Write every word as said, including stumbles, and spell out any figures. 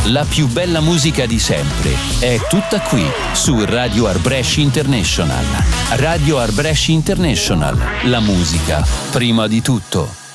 La più bella musica di sempre è tutta qui su Radio Art Brescia International. Radio Art Brescia International. La musica prima di tutto.